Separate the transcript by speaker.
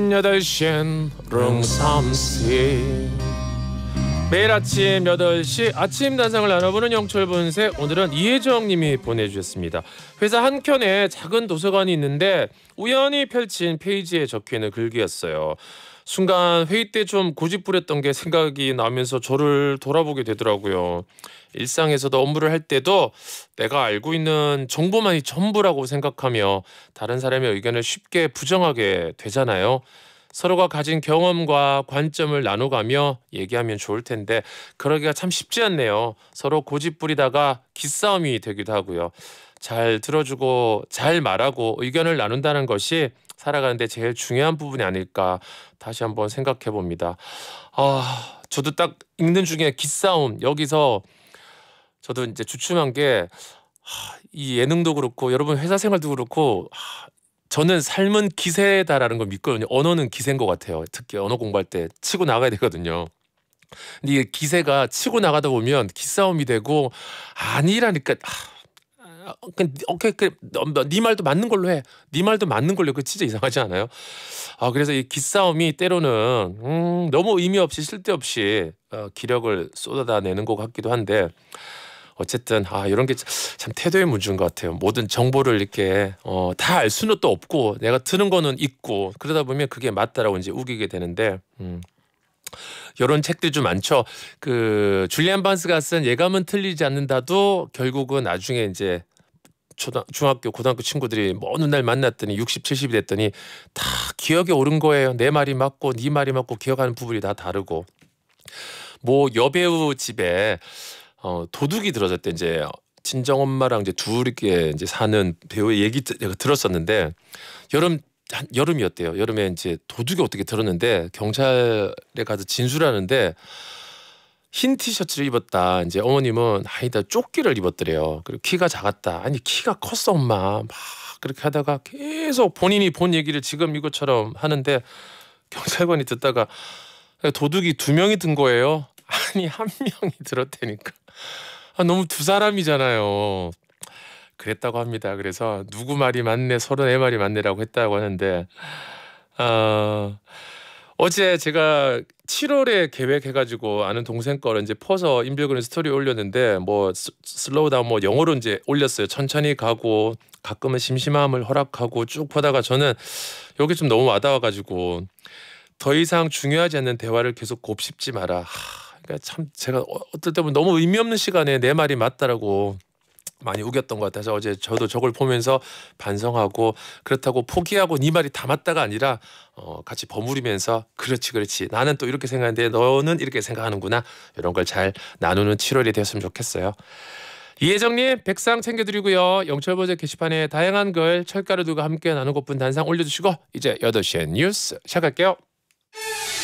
Speaker 1: 8시엔 룽삼시 매일 아침 8시 아침 단상을 나눠보는 영철분세. 오늘은 이혜정 님이 보내주셨습니다. 회사 한켠에 작은 도서관이 있는데 우연히 펼친 페이지에 적혀있는 글귀였어요. 순간 회의 때 좀 고집부렸던 게 생각이 나면서 저를 돌아보게 되더라고요. 일상에서도 업무를 할 때도 내가 알고 있는 정보만이 전부라고 생각하며 다른 사람의 의견을 쉽게 부정하게 되잖아요. 서로가 가진 경험과 관점을 나눠가며 얘기하면 좋을 텐데 그러기가 참 쉽지 않네요. 서로 고집 부리다가 기싸움이 되기도 하고요. 잘 들어주고 잘 말하고 의견을 나눈다는 것이 살아가는데 제일 중요한 부분이 아닐까 다시 한번 생각해 봅니다. 저도 딱 읽는 중에 기싸움, 여기서 저도 이제 주춤한 게 이 예능도 그렇고 여러분 회사 생활도 그렇고 저는 삶은 기세다라는 걸 믿거든요. 언어는 기세인 것 같아요. 특히 언어 공부할 때 치고 나가야 되거든요. 근데 이게 기세가 치고 나가다 보면 기싸움이 되고 아니라니까. 오케이, 네 말도 맞는 걸로 해. 네 말도 맞는 걸로. 그 진짜 이상하지 않아요? 그래서 이 기싸움이 때로는 너무 의미 없이 쓸데없이 기력을 쏟아내는 것 같기도 한데 어쨌든 이런 게 참 태도의 문제인 것 같아요. 모든 정보를 이렇게 다 알 수는 또 없고 내가 들은 거는 있고 그러다 보면 그게 맞다라고 이제 우기게 되는데 이런 책들 좀 많죠. 그 줄리안 반스가 쓴 예감은 틀리지 않는다도 결국은 나중에 이제 중학교 고등학교 친구들이 먼 날 만났더니 60, 70이 됐더니 다 기억에 오른 거예요. 내 말이 맞고 네 말이 맞고 기억하는 부분이 다 다르고. 뭐 여배우 집에 도둑이 들어졌대. 이제 친정 엄마랑 이제 둘이 이제 사는 배우의 얘기 내가 들었었는데 여름이었대요. 여름에 이제 도둑이 어떻게 들었는데 경찰에 가서 진술하는데 흰 티셔츠를 입었다. 이제 어머님은 아니다 조끼를 입었더래요. 그리고 키가 작았다. 아니 키가 컸어 엄마. 막 그렇게 하다가 계속 본인이 본 얘기를 지금 이것처럼 하는데 경찰관이 듣다가 도둑이 2명이 든 거예요. 아니 1명이 들었다니까. 너무 두 사람이잖아요. 그랬다고 합니다. 그래서 누구 말이 맞네 서로 내 말이 맞네라고 했다고 하는데 어제 제가 7월에 계획해가지고 아는 동생 거를 이제 퍼서 인별그램 스토리 올렸는데 뭐 슬로우 다운 뭐 영어로 이제 올렸어요. 천천히 가고 가끔은 심심함을 허락하고 쭉 보다가 저는 여기 좀 너무 와닿아가지고 더 이상 중요하지 않는 대화를 계속 곱씹지 마라. 그러니까 참 제가 어떨 때면 너무 의미 없는 시간에 내 말이 맞다라고 많이 우겼던 것 같아서 어제 저도 저걸 보면서 반성하고 그렇다고 포기하고 네 말이 다 맞다가 아니라 같이 버무리면서 그렇지 나는 또 이렇게 생각하는데 너는 이렇게 생각하는구나 이런 걸 잘 나누는 7월이 되었으면 좋겠어요. 이혜정님 백상 챙겨드리고요. 영철버제 게시판에 다양한 글 철가루 두고 함께 나누고픈 단상 올려주시고 이제 8시에 뉴스 시작할게요.